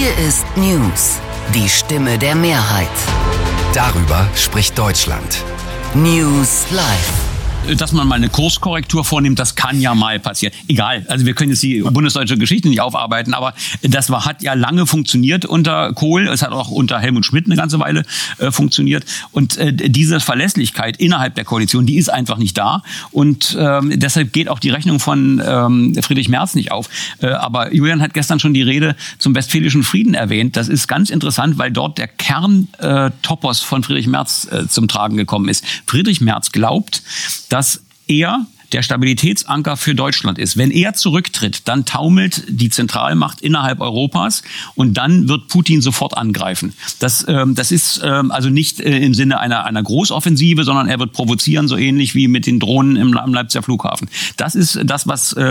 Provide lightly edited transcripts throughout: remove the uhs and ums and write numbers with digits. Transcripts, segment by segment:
Hier ist News, die Stimme der Mehrheit. Darüber spricht Deutschland. News Live. Dass man mal eine Kurskorrektur vornimmt, das kann ja mal passieren. Egal, also wir können jetzt die bundesdeutsche Geschichte nicht aufarbeiten, aber hat ja lange funktioniert unter Kohl. Es hat auch unter Helmut Schmidt eine ganze Weile funktioniert. Und diese Verlässlichkeit innerhalb der Koalition, die ist einfach nicht da. Und deshalb geht auch die Rechnung von Friedrich Merz nicht auf. Aber Julian hat gestern schon die Rede zum Westfälischen Frieden erwähnt. Das ist ganz interessant, weil dort der Kerntopos von Friedrich Merz zum Tragen gekommen ist. Friedrich Merz glaubt, dass er der Stabilitätsanker für Deutschland ist. Wenn er zurücktritt, dann taumelt die Zentralmacht innerhalb Europas und dann wird Putin sofort angreifen. Das ist also nicht im Sinne einer Großoffensive, sondern er wird provozieren, so ähnlich wie mit den Drohnen am Leipziger Flughafen. Das ist das,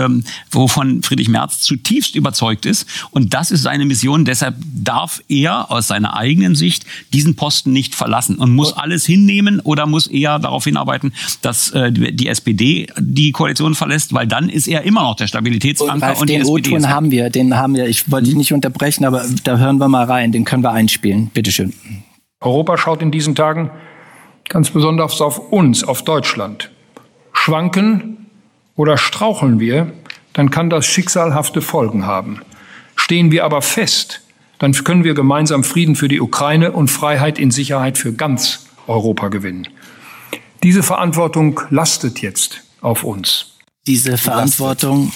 wovon Friedrich Merz zutiefst überzeugt ist. Und das ist seine Mission. Deshalb darf er aus seiner eigenen Sicht diesen Posten nicht verlassen und muss alles hinnehmen oder muss eher darauf hinarbeiten, dass die SPD die Koalition verlässt, weil dann ist er immer noch der Stabilitätsanker. Und den O-Ton haben wir. Ich wollte dich nicht unterbrechen, aber da hören wir mal rein. Den können wir einspielen. Bitteschön. Europa schaut in diesen Tagen ganz besonders auf uns, auf Deutschland. Schwanken oder straucheln wir, dann kann das schicksalhafte Folgen haben. Stehen wir aber fest, dann können wir gemeinsam Frieden für die Ukraine und Freiheit in Sicherheit für ganz Europa gewinnen. Diese Verantwortung lastet jetzt auf uns. Diese Verantwortung,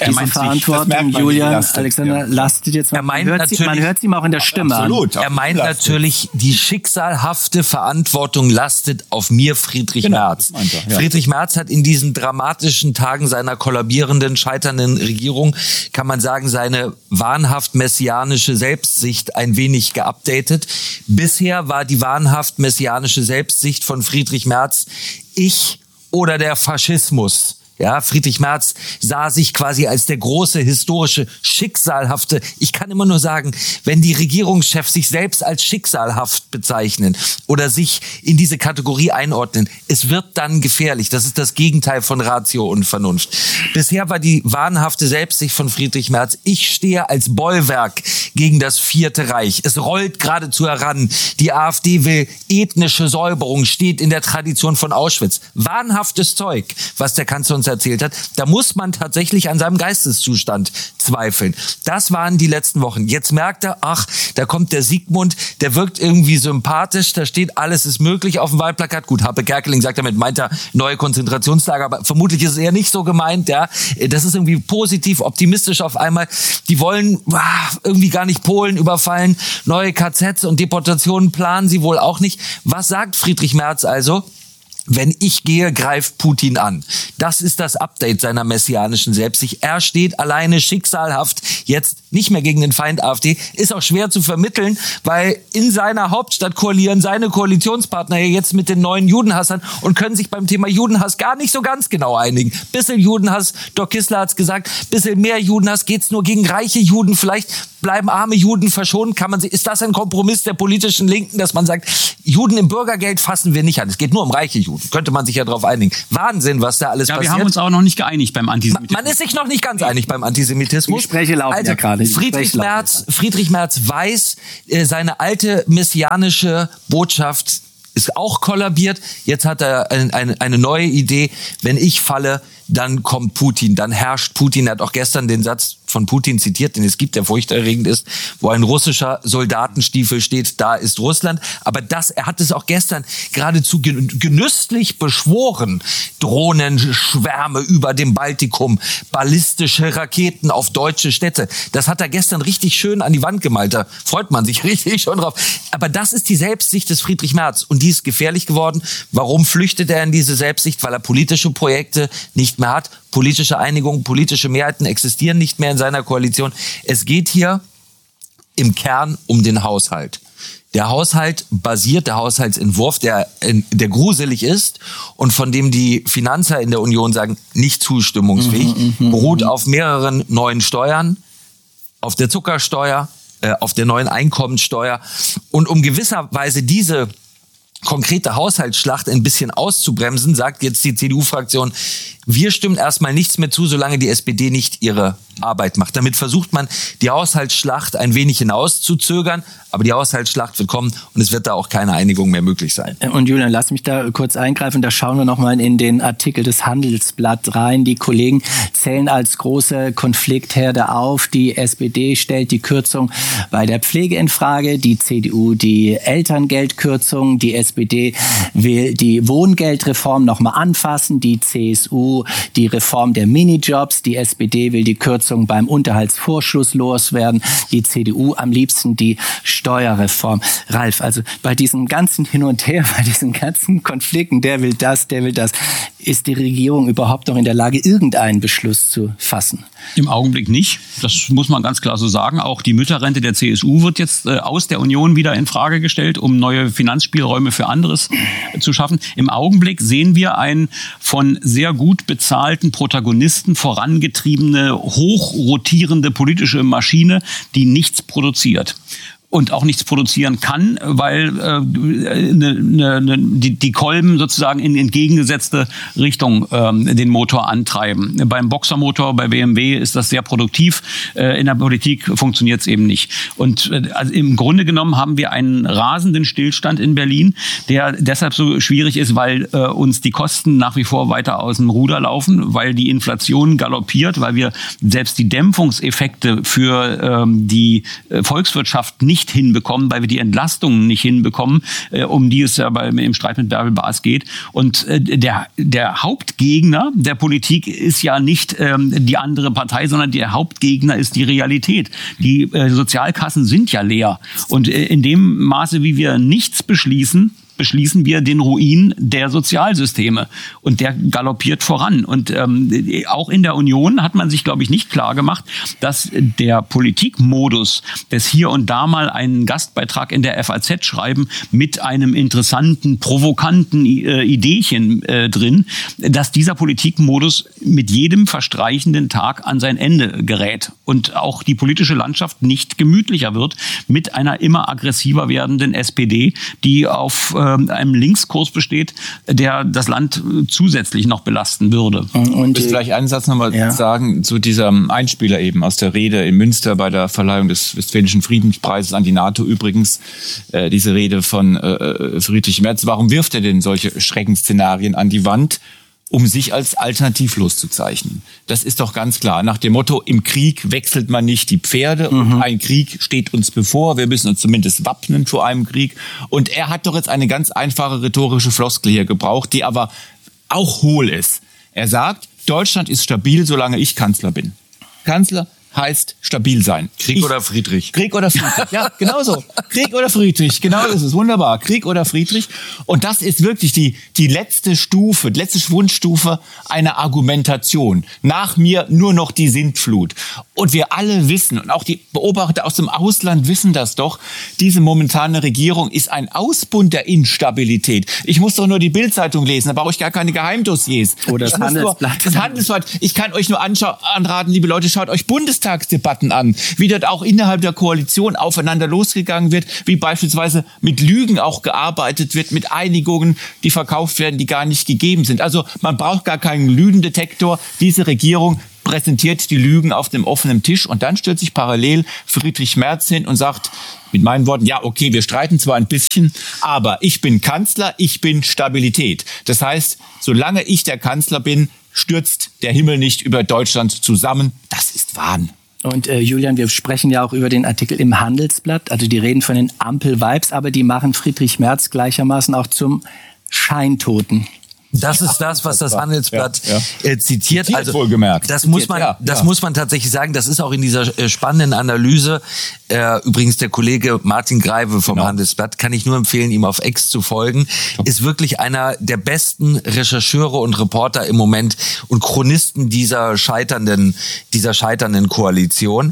Julian, Alexander, lastet jetzt mal. Man hört sie ihm auch in der Stimme absolut, an. Er meint natürlich, die schicksalhafte Verantwortung lastet auf mir, Friedrich Merz. Ja. Friedrich Merz hat in diesen dramatischen Tagen seiner kollabierenden, scheiternden Regierung, kann man sagen, seine wahnhaft messianische Selbstsicht ein wenig geupdatet. Bisher war die wahnhaft messianische Selbstsicht von Friedrich Merz ich oder der Faschismus. Ja, Friedrich Merz sah sich quasi als der große, historische, schicksalhafte. Ich kann immer nur sagen, wenn die Regierungschefs sich selbst als schicksalhaft bezeichnen oder sich in diese Kategorie einordnen, es wird dann gefährlich. Das ist das Gegenteil von Ratio und Vernunft. Bisher war die wahnhafte Selbstsicht von Friedrich Merz, ich stehe als Bollwerk gegen das Vierte Reich. Es rollt geradezu heran. Die AfD will ethnische Säuberung, steht in der Tradition von Auschwitz. Wahnhaftes Zeug, was der Kanzler uns erzählt hat. Da muss man tatsächlich an seinem Geisteszustand zweifeln. Das waren die letzten Wochen. Jetzt merkt er, da kommt der Sigmund, der wirkt irgendwie sympathisch, da steht, alles ist möglich auf dem Wahlplakat. Gut, Happe Kerkeling sagt damit, meint er neue Konzentrationslager, aber vermutlich ist es eher nicht so gemeint. Ja, das ist irgendwie positiv, optimistisch auf einmal. Die wollen irgendwie gar nicht Polen überfallen, neue KZs und Deportationen planen sie wohl auch nicht. Was sagt Friedrich Merz also? Wenn ich gehe, greift Putin an. Das ist das Update seiner messianischen Selbstsicht. Er steht alleine schicksalhaft jetzt nicht mehr gegen den Feind AfD. Ist auch schwer zu vermitteln, weil in seiner Hauptstadt koalieren seine Koalitionspartner jetzt mit den neuen Judenhassern und können sich beim Thema Judenhass gar nicht so ganz genau einigen. Bisschen Judenhass, Doc Kissler hat's gesagt, bisschen mehr Judenhass, geht's nur gegen reiche Juden, vielleicht bleiben arme Juden verschont. Ist das ein Kompromiss der politischen Linken, dass man sagt, Juden im Bürgergeld fassen wir nicht an. Es geht nur um reiche Juden. Könnte man sich ja darauf einigen. Wahnsinn, was da alles passiert. Wir haben uns auch noch nicht geeinigt beim Antisemitismus. Man ist sich noch nicht ganz einig beim Antisemitismus. Die Gespräche laufen ja gerade. Friedrich Merz weiß, seine alte messianische Botschaft ist auch kollabiert. Jetzt hat er eine neue Idee. Wenn ich falle, dann kommt Putin, dann herrscht Putin. Er hat auch gestern den Satz von Putin zitiert, den es gibt, der furchterregend ist, wo ein russischer Soldatenstiefel steht, da ist Russland. Aber er hat es auch gestern geradezu genüsslich beschworen. Drohnenschwärme über dem Baltikum, ballistische Raketen auf deutsche Städte. Das hat er gestern richtig schön an die Wand gemalt. Da freut man sich richtig schon drauf. Aber das ist die Selbstsicht des Friedrich Merz. Und die ist gefährlich geworden. Warum flüchtet er in diese Selbstsicht? Weil er politische Projekte nicht mehr hat. Politische Einigung, politische Mehrheiten existieren nicht mehr in seiner Koalition. Es geht hier im Kern um den Haushalt. Der Haushalt basiert, der Haushaltsentwurf, der gruselig ist und von dem die Finanzer in der Union sagen, nicht zustimmungsfähig, beruht auf mehreren neuen Steuern, auf der Zuckersteuer, auf der neuen Einkommensteuer. Und um gewisserweise diese konkrete Haushaltsschlacht ein bisschen auszubremsen, sagt jetzt die CDU-Fraktion, wir stimmen erstmal nichts mehr zu, solange die SPD nicht ihre Arbeit macht. Damit versucht man, die Haushaltsschlacht ein wenig hinauszuzögern, aber die Haushaltsschlacht wird kommen und es wird da auch keine Einigung mehr möglich sein. Und Julian, lass mich da kurz eingreifen. Da schauen wir nochmal in den Artikel des Handelsblatt rein. Die Kollegen zählen als große Konfliktherde auf. Die SPD stellt die Kürzung bei der Pflege in Frage, die CDU die Elterngeldkürzung, die SPD will die Wohngeldreform nochmal anfassen, die CSU die Reform der Minijobs, die SPD will die Kürzung beim Unterhaltsvorschuss loswerden, die CDU am liebsten die Steuerreform. Ralf, also bei diesem ganzen Hin und Her, bei diesen ganzen Konflikten, der will das, ist die Regierung überhaupt noch in der Lage, irgendeinen Beschluss zu fassen? Im Augenblick nicht. Das muss man ganz klar so sagen. Auch die Mütterrente der CSU wird jetzt aus der Union wieder in Frage gestellt, um neue Finanzspielräume für anderes zu schaffen. Im Augenblick sehen wir einen von sehr gut bezahlten Protagonisten vorangetriebene, hochrotierende politische Maschine, die nichts produziert. Und auch nichts produzieren kann, weil die Kolben sozusagen in entgegengesetzte Richtung den Motor antreiben. Beim Boxermotor bei BMW ist das sehr produktiv. In der Politik funktioniert es eben nicht. Und also im Grunde genommen haben wir einen rasenden Stillstand in Berlin, der deshalb so schwierig ist, weil uns die Kosten nach wie vor weiter aus dem Ruder laufen, weil die Inflation galoppiert, weil wir selbst die Dämpfungseffekte für die Volkswirtschaft nicht hinbekommen, weil wir die Entlastungen nicht hinbekommen, um die es ja im Streit mit Bärbel Baas geht. Und der Hauptgegner der Politik ist ja nicht die andere Partei, sondern der Hauptgegner ist die Realität. Die Sozialkassen sind ja leer. Und in dem Maße, wie wir nichts beschließen wir den Ruin der Sozialsysteme. Und der galoppiert voran. Und auch in der Union hat man sich, glaube ich, nicht klar gemacht, dass der Politikmodus des hier und da mal einen Gastbeitrag in der FAZ schreiben mit einem interessanten, provokanten Ideechen drin, dass dieser Politikmodus mit jedem verstreichenden Tag an sein Ende gerät. Und auch die politische Landschaft nicht gemütlicher wird mit einer immer aggressiver werdenden SPD, die auf einem Linkskurs besteht, der das Land zusätzlich noch belasten würde. Und ich vielleicht einen Satz nochmal sagen zu diesem Einspieler eben aus der Rede in Münster bei der Verleihung des Westfälischen Friedenspreises an die NATO übrigens, diese Rede von Friedrich Merz. Warum wirft er denn solche Schreckensszenarien an die Wand? Um sich als alternativlos zu zeichnen. Das ist doch ganz klar. Nach dem Motto, im Krieg wechselt man nicht die Pferde und ein Krieg steht uns bevor. Wir müssen uns zumindest wappnen vor einem Krieg. Und er hat doch jetzt eine ganz einfache rhetorische Floskel hier gebraucht, die aber auch hohl ist. Er sagt, Deutschland ist stabil, solange ich Kanzler bin. Kanzler heißt stabil sein. Krieg oder Friedrich. Krieg oder Friedrich, ja, genau so. Krieg oder Friedrich, genau das ist wunderbar. Krieg oder Friedrich. Und das ist wirklich die letzte Stufe, die letzte Schwundstufe einer Argumentation. Nach mir nur noch die Sintflut. Und wir alle wissen, und auch die Beobachter aus dem Ausland wissen das doch, diese momentane Regierung ist ein Ausbund der Instabilität. Ich muss doch nur die Bild-Zeitung lesen, da brauche ich gar keine Geheimdossiers. Oder das Handelsblatt. Das Handelsblatt. Ich kann euch nur anraten, liebe Leute, schaut euch Bundestagsdebatten an, wie dort auch innerhalb der Koalition aufeinander losgegangen wird, wie beispielsweise mit Lügen auch gearbeitet wird, mit Einigungen, die verkauft werden, die gar nicht gegeben sind. Also man braucht gar keinen Lügendetektor. Diese Regierung präsentiert die Lügen auf dem offenen Tisch und dann stellt sich parallel Friedrich Merz hin und sagt mit meinen Worten, ja okay, wir streiten zwar ein bisschen, aber ich bin Kanzler, ich bin Stabilität. Das heißt, solange ich der Kanzler bin, stürzt der Himmel nicht über Deutschland zusammen. Das ist Wahn. Und Julian, wir sprechen ja auch über den Artikel im Handelsblatt, also die reden von den Ampel-Vibes, aber die machen Friedrich Merz gleichermaßen auch zum Scheintoten. Das ist das, was das Handelsblatt zitiert. Also wohlgemerkt. Das muss man tatsächlich sagen. Das ist auch in dieser spannenden Analyse. Übrigens der Kollege Martin Greive vom Handelsblatt, kann ich nur empfehlen, ihm auf X zu folgen. Ist wirklich einer der besten Rechercheure und Reporter im Moment und Chronisten dieser scheiternden Koalition.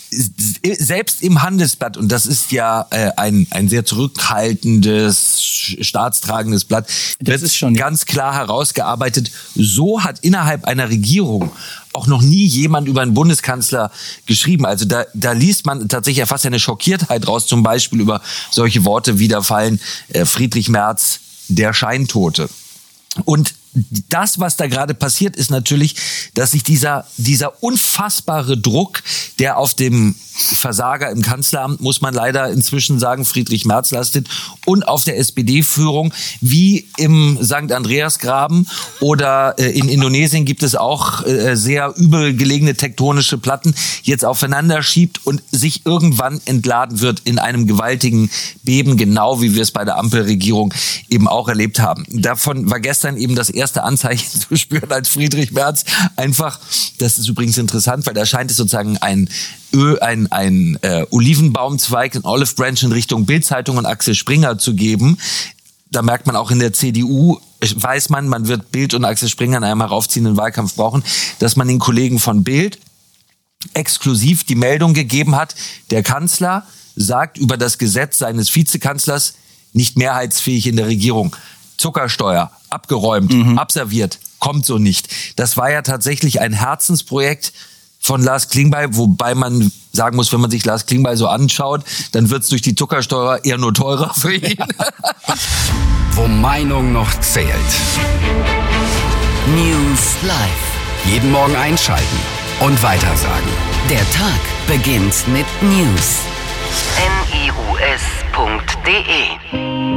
Selbst im Handelsblatt, und das ist ja ein sehr zurückhaltendes, staatstragendes Blatt, das ist schon ganz klar herausgearbeitet, so hat innerhalb einer Regierung auch noch nie jemand über einen Bundeskanzler geschrieben. Also da liest man tatsächlich fast eine Schockiertheit raus, zum Beispiel über solche Worte wie da fallen, Friedrich Merz der Scheintote. Und das, was da gerade passiert, ist natürlich, dass sich dieser unfassbare Druck, der auf dem Versager im Kanzleramt, muss man leider inzwischen sagen, Friedrich Merz lastet, und auf der SPD-Führung, wie im St. Andreasgraben oder in Indonesien gibt es auch sehr übel gelegene tektonische Platten, jetzt aufeinander schiebt und sich irgendwann entladen wird in einem gewaltigen Beben, genau wie wir es bei der Ampelregierung eben auch erlebt haben. Davon war gestern eben das erste Anzeichen zu spüren, als Friedrich Merz einfach, das ist übrigens interessant, weil da scheint es sozusagen ein Olivenbaumzweig, ein Olive Branch in Richtung Bild-Zeitung und Axel Springer zu geben. Da merkt man auch in der CDU, weiß man wird Bild und Axel Springer in einem heraufziehenden Wahlkampf brauchen, dass man den Kollegen von Bild exklusiv die Meldung gegeben hat, der Kanzler sagt über das Gesetz seines Vizekanzlers nicht mehrheitsfähig in der Regierung. Zuckersteuer, abgeräumt, abserviert, kommt so nicht. Das war ja tatsächlich ein Herzensprojekt von Lars Klingbeil, wobei man sagen muss, wenn man sich Lars Klingbeil so anschaut, dann wird es durch die Zuckersteuer eher nur teurer für ihn. Wo Meinung noch zählt. News Live. Jeden Morgen einschalten und weitersagen. Der Tag beginnt mit News. news.de